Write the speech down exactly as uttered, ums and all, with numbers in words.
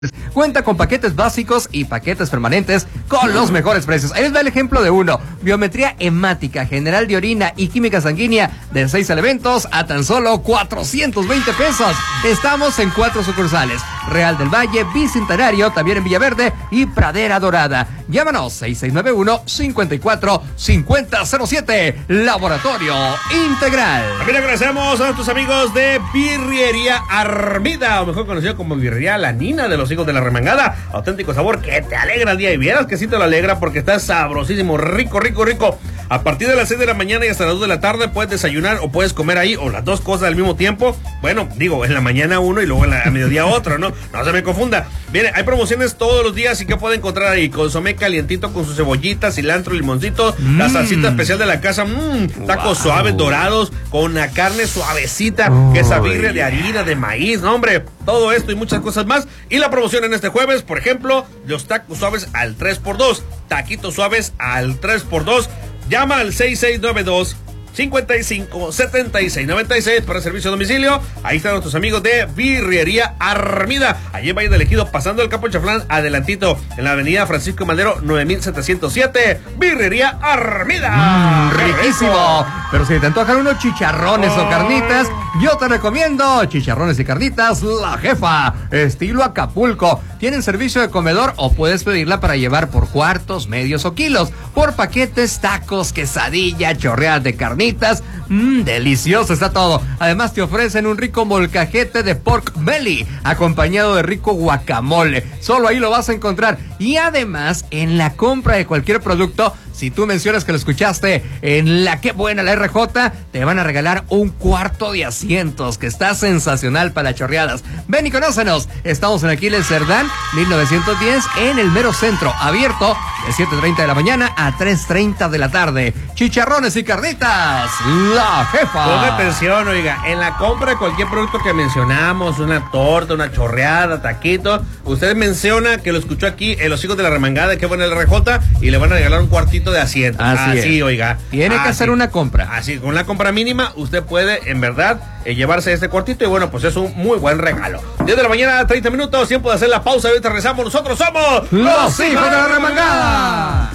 Cuenta con paquetes básicos y paquetes permanentes con los mejores precios. Ahí les va el ejemplo de uno. Biometría hemática, general de orina y química sanguínea de seis elementos a tan solo cuatrocientos veinte pesos. Estamos en cuatro sucursales: Real del Valle, Bicentenario, también en Villaverde y Pradera Dorada. Llámanos seis seis nueve uno, cinco cuatro, cinco cero cero siete. Laboratorio Integral. También agradecemos a nuestros amigos de Birrería Armida, o mejor conocido como Birrería La Nina de los hijos de la remangada. Auténtico sabor que te alegra el día, y vieras que sí te lo alegra porque está sabrosísimo, rico, rico, rico. A partir de las seis de la mañana y hasta las dos de la tarde puedes desayunar o puedes comer ahí, o las dos cosas al mismo tiempo. Bueno, digo, en la mañana uno y luego en la, a mediodía otro, ¿no? No se me confunda. Miren, hay promociones todos los días y que puede encontrar ahí: consomé calientito con su cebollita, cilantro, limoncito, mm. la salsita especial de la casa, mmm, tacos wow. suaves, dorados, con la carne suavecita, oh, que es birria de harina, de maíz, no hombre, todo esto y muchas cosas más. Y la promoción en este jueves, por ejemplo, los tacos suaves al tres por dos, taquitos suaves al tres por dos. Llama al seis seis nueve dos, cinco cinco, siete seis nueve seis para servicio a domicilio. Ahí están nuestros amigos de Birrería Armida, allí en Valle del Ejido, pasando el Campo Chaflán, adelantito, en la avenida Francisco Madero nueve mil setecientos siete. Birrería Armida. Mm, riquísimo. Pero si te antojan unos chicharrones oh. o carnitas, yo te recomiendo chicharrones y carnitas La Jefa, estilo Acapulco. Tienen servicio de comedor o puedes pedirla para llevar por cuartos, medios o kilos. Por paquetes, tacos, quesadilla, chorreadas de carnitas. Mmm, delicioso está todo. Además te ofrecen un rico molcajete de pork belly, acompañado de rico guacamole. Solo ahí lo vas a encontrar. Y además, en la compra de cualquier producto, si tú mencionas que lo escuchaste en La Qué Buena, la R J, te van a regalar un cuarto de asientos, que está sensacional para chorreadas. Ven y conócenos. Estamos en Aquiles Cerdán, mil novecientos diez, en el mero centro, abierto de siete treinta de la mañana a tres treinta de la tarde. Chicharrones y carnitas La Jefa. Ponga atención, oiga, en la compra de cualquier producto que mencionamos, una torta, una chorreada, taquito, usted menciona que lo escuchó aquí en Los Hijos de la Remangada, Qué Buena, la R J, y le van a regalar un cuartito de asiento. Así, así es. Oiga. Tiene así. que hacer una compra. Así, con la compra mínima, usted puede, en verdad, eh, llevarse este cuartito, y bueno, pues es un muy buen regalo. diez de la mañana, treinta minutos, tiempo de hacer la pausa, y ahorita regresamos. Nosotros somos Los Hijos de la Remangada.